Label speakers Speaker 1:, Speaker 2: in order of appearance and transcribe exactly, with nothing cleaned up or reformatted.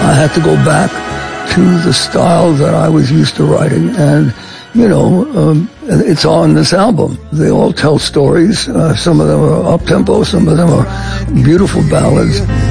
Speaker 1: I had to go back to the style that I was used to writing, and you know, um, it's on this album. They all tell stories. Uh, some of them are up-tempo, some of them are beautiful ballads.